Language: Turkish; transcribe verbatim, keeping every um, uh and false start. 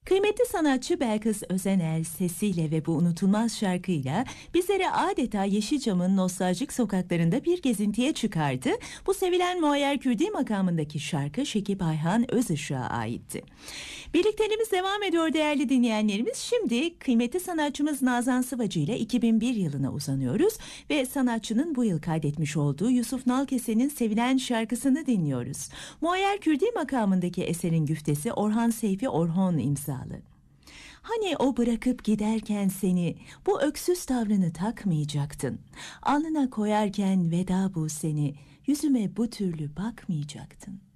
Kıymetli sanatçı Belkıs Özener sesiyle ve bu unutulmaz şarkıyla bizlere adeta Yeşilçam'ın nostaljik sokaklarında bir gezintiye çıkardı. Bu sevilen Muayyer Kürdi makamındaki şarkı Şekip Ayhan Özışık'a aitti. Birlikteliğimiz devam ediyor değerli dinleyenlerimiz. Şimdi kıymetli sanatçımız Nazan Sıvacı ile iki bin bir yılına uzanıyoruz ve sanatçının bu yıl kaydetmiş olduğu Yusuf Nalkese'nin sevilen şarkısını dinliyoruz. Muayyer Kürdi makamındaki eserin güftesi Orhan Seyfi Orhon imzalı. Hani o bırakıp giderken seni bu öksüz tavrını takmayacaktın. Alnına koyarken veda bu seni yüzüme bu türlü bakmayacaktın.